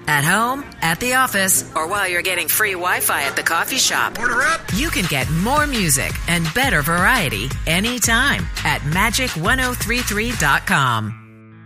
At home, at the office, or while you're getting free Wi-Fi at the coffee shop. Order up! You can get more music and better variety anytime at Magic1033.com.